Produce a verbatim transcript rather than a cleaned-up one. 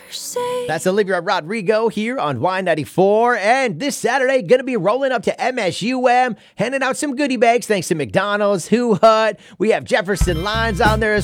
That's Olivia Rodrigo here on Y ninety-four. And this Saturday, going to be rolling up to M S U M, handing out some goodie bags thanks to McDonald's, Who Hut. We have Jefferson Lines on there as